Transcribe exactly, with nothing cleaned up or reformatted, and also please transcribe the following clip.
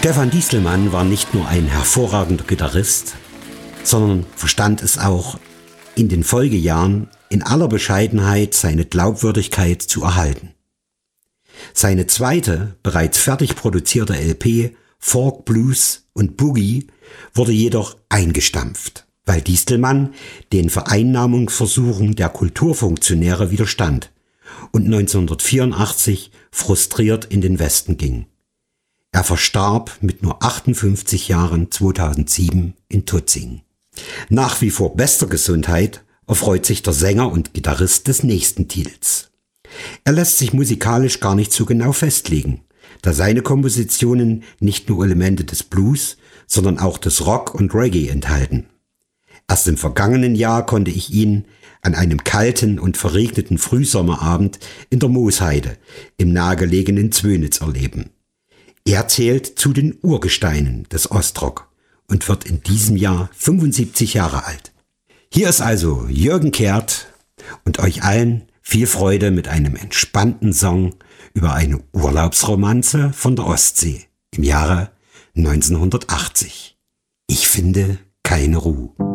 Stefan Diestelmann war nicht nur ein hervorragender Gitarrist, sondern verstand es auch, in den Folgejahren in aller Bescheidenheit seine Glaubwürdigkeit zu erhalten. Seine zweite, bereits fertig produzierte L P Folk, Blues und Boogie wurde jedoch eingestampft, weil Diestelmann den Vereinnahmungsversuchen der Kulturfunktionäre widerstand und neunzehnhundertvierundachtzig frustriert in den Westen ging. Er verstarb mit nur achtundfünfzig Jahren zweitausendsieben in Tutzing. Nach wie vor bester Gesundheit erfreut sich der Sänger und Gitarrist des nächsten Titels. Er lässt sich musikalisch gar nicht so genau festlegen, da seine Kompositionen nicht nur Elemente des Blues, sondern auch des Rock und Reggae enthalten. Erst im vergangenen Jahr konnte ich ihn an einem kalten und verregneten Frühsommerabend in der Moosheide im nahegelegenen Zwönitz erleben. Er zählt zu den Urgesteinen des Ostrock und wird in diesem Jahr fünfundsiebzig Jahre alt. Hier ist also Jürgen Kehrt und euch allen viel Freude mit einem entspannten Song über eine Urlaubsromanze von der Ostsee im Jahre neunzehnhundertachtzig. Ich finde keine Ruhe.